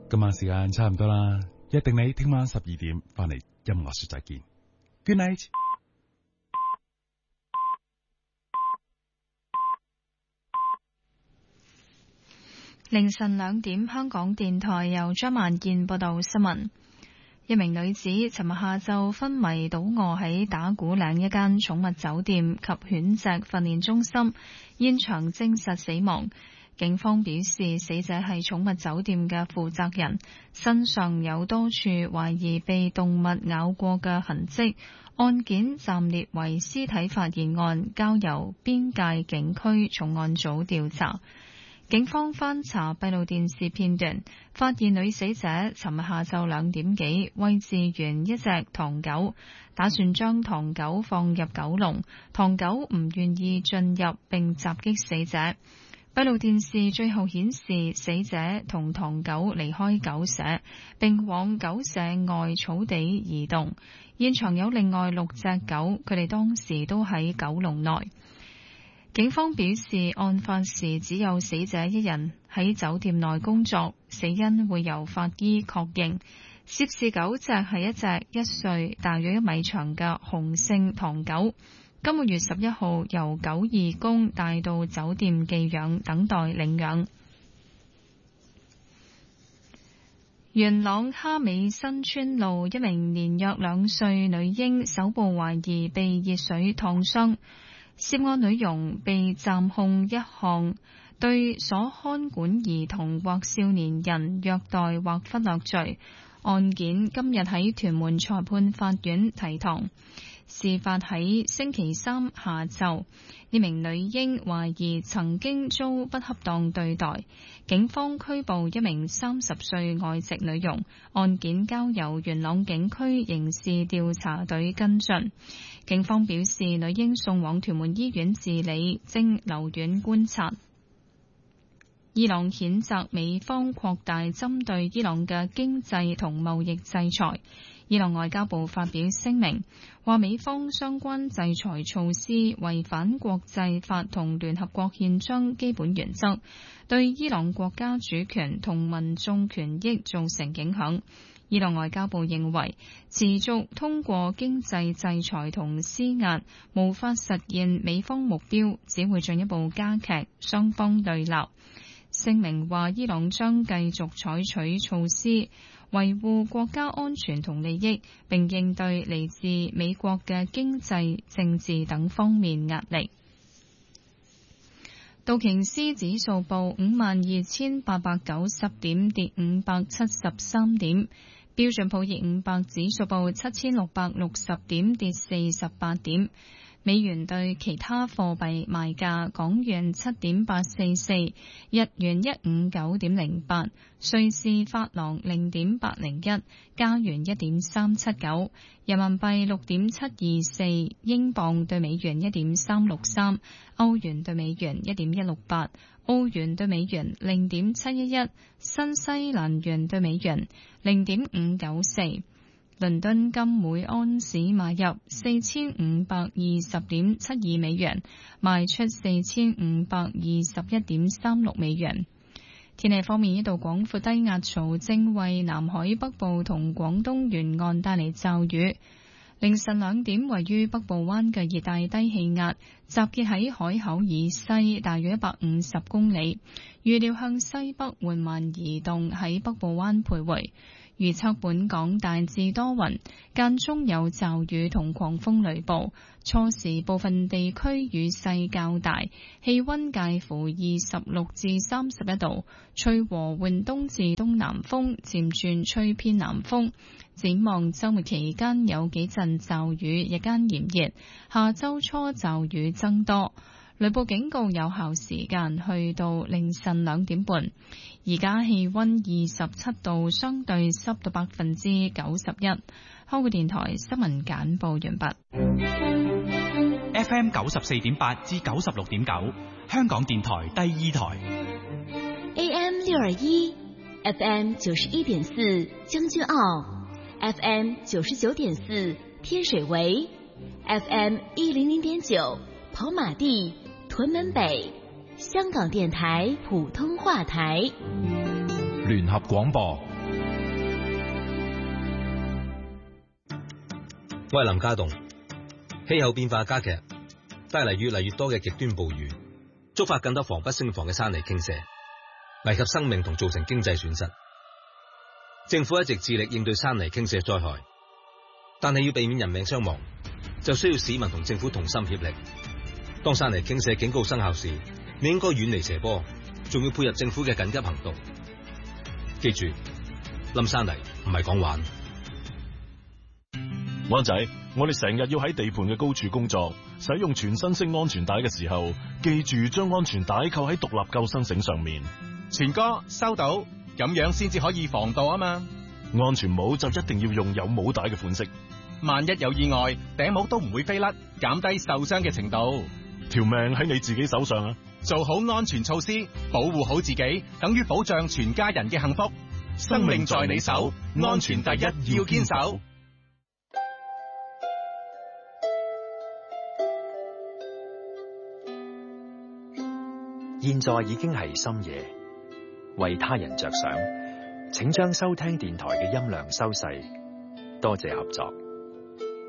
今晚時間差唔多啦，約定你聽晚12點翻嚟音樂說再見。Good night。 凌晨2點，香港電台由張萬健報道新聞。一名女子尋日下晝昏迷倒卧喺打鼓嶺一間寵物酒店及犬隻訓練中心，現場證實死亡。警方表示，死者係寵物酒店嘅負責人，身上有多處懷疑被動物咬過嘅痕跡。案件暫列為屍體發現案，交由邊界警區重案組調查。警方翻查閉路電視片段，發現女死者尋日下晝2點幾餵飼完一隻唐狗，打算將唐狗放入狗籠，唐狗唔願意進入並襲擊死者。閉路電視最後顯示死者同唐狗離開狗舍，並往狗舍外草地移動。現場有另外6隻狗，佢哋當時都喺狗籠內。警方表示，案發時只有死者一人喺酒店內工作，死因會由法醫確認。涉事狗隻係一隻1歲、大約1米長嘅雄性唐狗，今個月11號由狗義工帶到酒店寄養，等待領養。元朗蝦尾新村路一名年約2歲女嬰手部懷疑被熱水燙傷。涉案女傭被暫控一項對所看管兒童或少年人虐待或忽略罪，案件今日喺屯門裁判法院提堂。事發喺星期三下晝，呢名女嬰懷疑曾經遭不恰當對待，警方拘捕一名30歲外籍女傭，案件交由元朗警區刑事調查隊跟進。警方表示，女嬰送往屯門醫院治理，正留院觀察。伊朗譴責美方擴大針對伊朗嘅經濟同貿易制裁。伊朗外交部發表聲明，話美方相關制裁措施違反國際法同聯合國憲章基本原則，對伊朗國家主權同民眾權益造成影響。伊朗外交部認為，持續通過經濟制裁同施壓，無法實現美方目標，只會進一步加劇雙方對立。聲明話，伊朗將繼續採取措施，維護國家安全同利益，並應對嚟自美國嘅經濟、政治等方面壓力。道瓊斯指數報52,890點，跌573點。標準普爾500指數報7,660點，跌48點。美元對其他貨幣賣價：港元7.844，日元159.08，瑞士法郎0.801，加元1.379，人民幣6.724，英鎊對美元1.363，歐元對美元1.168，澳元對美元0.711，新西蘭元對美元0.594。倫敦金每安士買入4520.72美元，賣出4521.36美元。天氣方面，一道廣闊低壓槽正為南海北部同廣東沿岸帶嚟驟雨。凌晨2點，位於北部灣嘅熱帶低氣壓集結喺海口以西大約150公里，預料向西北緩慢移動，喺北部灣徘徊。預測本港大致多雲，間中有驟雨同狂風雷暴，初時部分地區雨勢較大，氣溫介乎26至31度，吹和緩東至東南風，漸轉吹偏南風。展望週末期間有幾陣驟雨，日間炎熱，下週初驟雨增多。雷暴警告有效時間去到凌晨2點半。而家氣溫27度，相對濕度91%。香港電台新聞簡報完畢。 FM 94.8至96.9，香港電台第2台。 AM 621 FM 91.4將軍澳 FM 99.4天水圍 FM 100.9跑馬地屯門北，香港電台普通話台。 聯合廣播我係林家棟。氣候變化加劇，帶嚟越嚟越多嘅極端暴雨，觸發更多防不勝防嘅山泥傾瀉，危及生命同造成經濟損失。政府一直致力應對山泥傾瀉災害，但係要避免人命傷亡，就需要市民同政府同心協力。當山泥傾瀉警告生效時，你應該遠離斜坡，仲要配合政府嘅緊急行動。記住，冧山泥唔係講玩。 安仔，我哋成日要喺地盤嘅高處工作，使用全身式安全帶嘅時候，記住將安全帶扣喺獨立救生繩上面。 全哥收到，咁樣先至可以防盜啊嘛。 安全帽就一定要用有帽帶嘅款式， 萬一有意外，頂帽都唔會飛甩，減低受傷嘅程度。 條命喺你自己手上啊！ 做好安全措施，保護好自己，等於保障全家人嘅幸福。生命在你手，安全第一，要堅守。 現在已經係深夜，為他人着想，請將收聽電台嘅音量收細，多謝合作。